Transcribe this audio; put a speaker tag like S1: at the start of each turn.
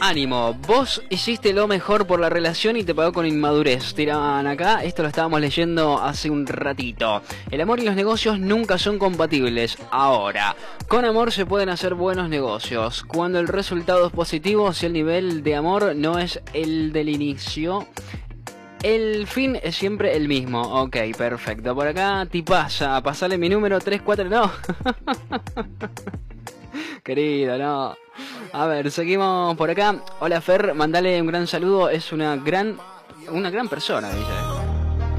S1: Ánimo, vos hiciste lo mejor por la relación y te pagó con inmadurez. Tiraban acá, esto lo estábamos leyendo hace un ratito. El amor y los negocios nunca son compatibles. Ahora, con amor se pueden hacer buenos negocios. Cuando el resultado es positivo, si el nivel de amor no es el del inicio, el fin es siempre el mismo. Ok, perfecto. Por acá, tipaza, pasale mi número 34, no. Querido, no. A ver, seguimos por acá. Hola Fer, mandale un gran saludo. Es una gran persona, dice.